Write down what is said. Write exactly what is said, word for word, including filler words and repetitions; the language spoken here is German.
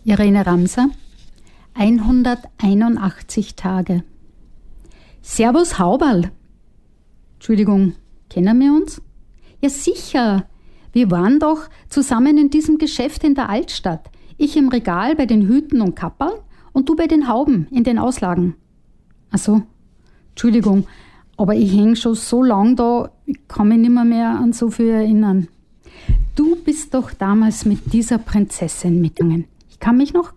Irene Ramser, hunderteinundachtzig Tage. Servus Hauberl. Entschuldigung, kennen wir uns? Ja sicher, wir waren doch zusammen in diesem Geschäft in der Altstadt. Ich im Regal bei den Hüten und Kapperln und du bei den Hauben in den Auslagen. Ach so, Entschuldigung, aber ich hänge schon so lang da, ich kann mich nicht mehr, mehr an so viel erinnern. Du bist doch damals mit dieser Prinzessin mitgegangen. Ich kann mich noch